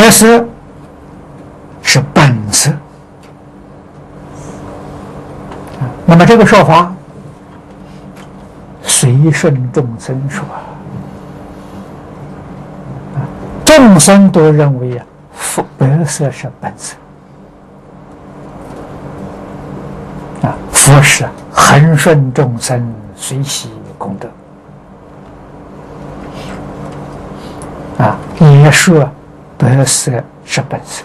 白色是本色。那么这个说法随顺众生说，众生都认为白色是本色。佛是恒顺众生，随喜功德。也说白色是本色。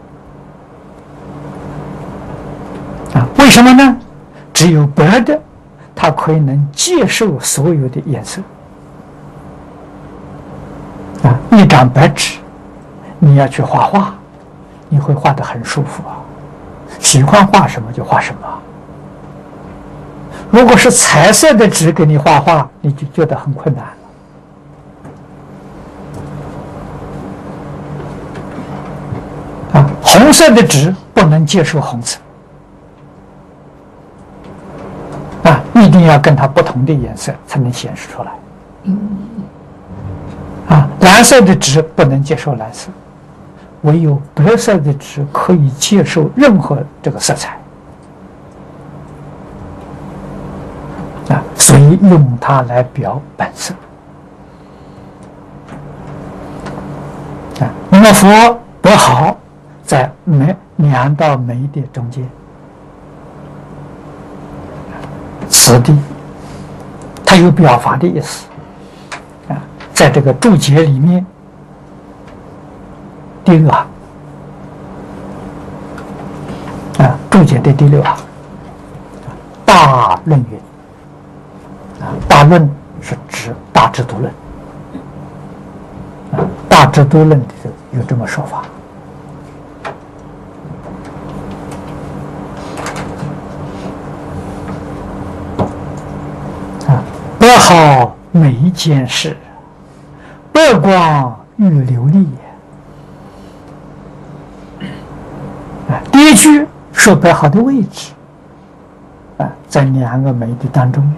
为什么呢？只有白的，它可以能接受所有的颜色。一张白纸，你要去画画，你会画得很舒服喜欢画什么就画什么。如果是彩色的纸给你画画，你就觉得很困难了。红色的纸不能接受红色，一定要跟它不同的颜色才能显示出来。蓝色的纸不能接受蓝色，唯有白色的纸可以接受任何这个色彩。所以用它来表本色。那么佛白毫在两道眉的中间，此地它有表法的意思。在这个注解里面，第6行注解的第6行，大论云。大论是指大智度论，大智度论里有这么说法。白毫眉间事，白光欲流利也。第一句说白毫的位置，在两个眉的当中。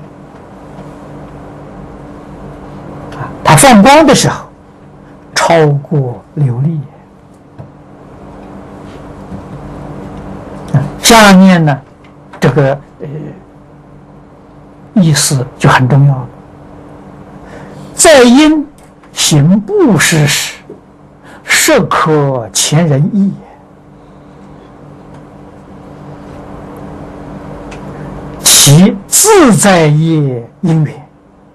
它放光的时候，超过流利。下面呢，这个意思就很重要了。在因行布施时，设可前人意也。其自在业因缘。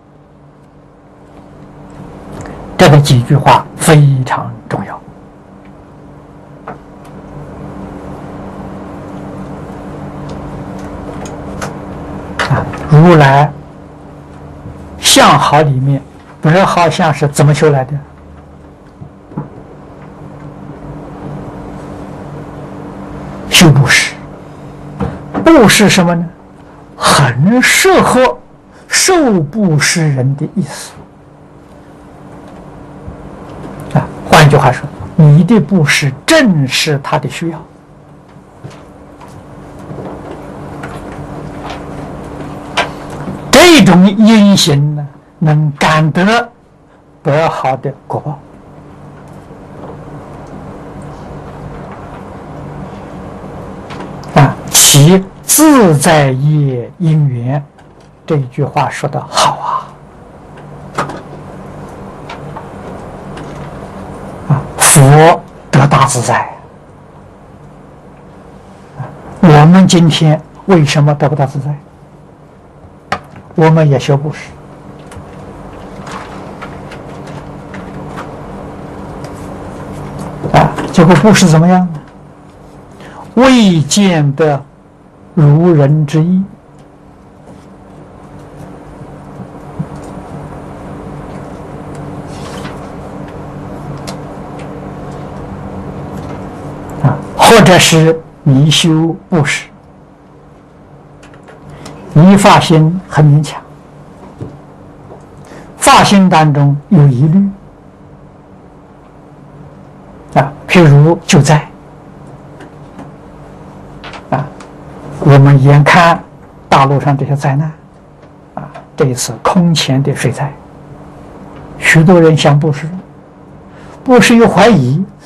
这个几句话非常重要。如来相好里面，白毫相是怎么修来的？修布施。布施什么呢？很适合受布施人的意思。换一句话说，你的布施正是他的需要。这种因行呢，能感得白毫的果报。其自在业因缘，这一句话说得好啊！佛得大自在。我们今天为什么得不到自在？我们也修布施，结果布施怎么样呢？未见得如人之意。或者是你修布施，你发心很勉强，发心当中有疑虑譬如救灾我们眼看大陆上这些灾难这一次空前的水灾，许多人想布施，布施又怀疑